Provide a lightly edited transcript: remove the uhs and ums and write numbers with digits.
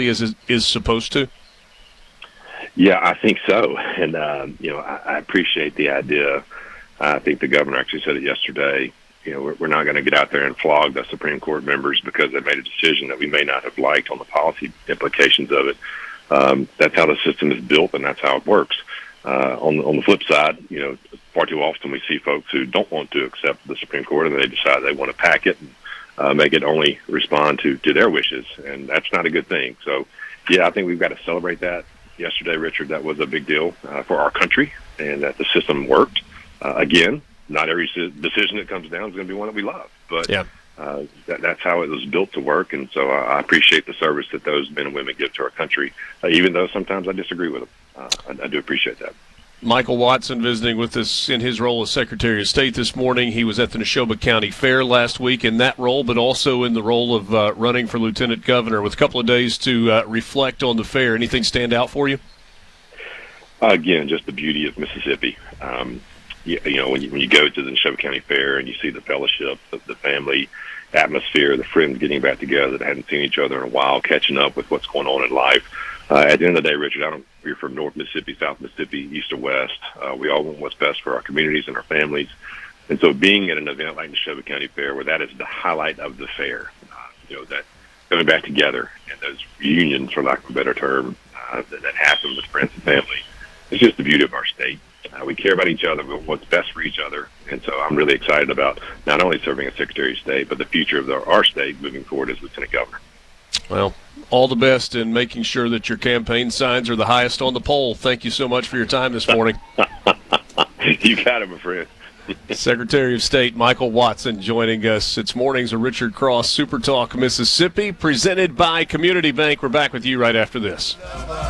is supposed to? Yeah, I think so. And, I appreciate the idea. I think the governor actually said it yesterday. We're not going to get out there and flog the Supreme Court members because they made a decision that we may not have liked on the policy implications of it. That's how the system is built, and that's how it works. On the flip side, far too often we see folks who don't want to accept the Supreme Court, and they decide they want to pack it and make it only respond to their wishes, and that's not a good thing. So, yeah, I think we've got to celebrate that. Yesterday, Richard, that was a big deal for our country, and that the system worked. Again, not every decision that comes down is going to be one that we love, but yeah. That's how it was built to work, and so I appreciate the service that those men and women give to our country, even though sometimes I disagree with them. I do appreciate that. Michael Watson visiting with us in his role as Secretary of State this morning. He was at the Neshoba County Fair last week in that role, but also in the role of running for Lieutenant Governor with a couple of days to reflect on the fair. Anything stand out for you? Again, just the beauty of Mississippi. When you go to the Neshoba County Fair and you see the fellowship, the family atmosphere, the friends getting back together that hadn't seen each other in a while, catching up with what's going on in life. At the end of the day, Richard, if you're from North Mississippi, South Mississippi, East or West, we all want what's best for our communities and our families. And so being at an event like the Neshoba County Fair, where that is the highlight of the fair, that coming back together and those reunions, for lack of a better term, that happen with friends and family, it's just the beauty of our state. We care about each other, but what's best for each other. And so I'm really excited about not only serving as Secretary of State, but the future of our state moving forward as Lieutenant Governor. Well, all the best in making sure that your campaign signs are the highest on the poll. Thank you so much for your time this morning. You got it, my friend. Secretary of State Michael Watson joining us. It's Mornings of Richard Cross, Super Talk Mississippi, presented by Community Bank. We're back with you right after this.